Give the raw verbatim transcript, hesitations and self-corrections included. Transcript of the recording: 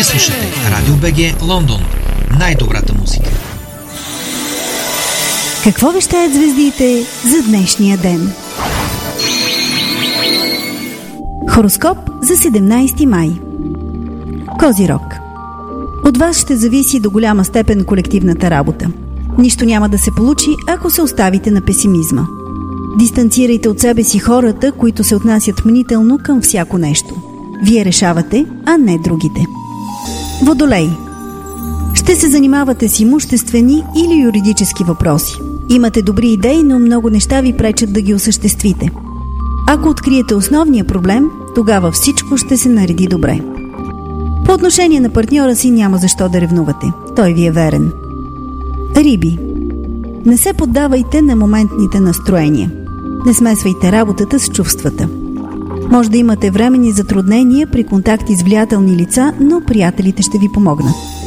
Вие слушате Радио БГ Лондон. Най-добрата музика. Какво вещаят звездите за днешния ден? Хороскоп за седемнайсети май. Козирог. От вас ще зависи до голяма степен колективната работа. Нищо няма да се получи, ако се оставите на песимизма. Дистанцирайте от себе си хората, които се отнасят мнително към всяко нещо. Вие решавате, а не другите. Водолей. Ще се занимавате с имуществени или юридически въпроси. Имате добри идеи, но много неща ви пречат да ги осъществите. Ако откриете основния проблем, тогава всичко ще се нареди добре. По отношение на партньора си няма защо да ревнувате. Той ви е верен. Риби. Не се поддавайте на моментните настроения. Не смесвайте работата с чувствата. Може да имате временни затруднения при контакти с влиятелни лица, но приятелите ще ви помогнат.